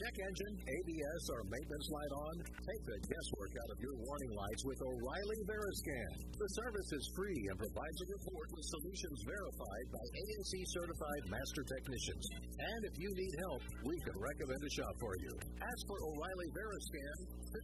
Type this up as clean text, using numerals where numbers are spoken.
Check engine, ABS, or maintenance light on? Take the guesswork out of your warning lights with O'Reilly Veriscan. The service is free and provides a report with solutions verified by ASE certified master technicians. And if you need help, we can recommend a shop for you. Ask for O'Reilly Veriscan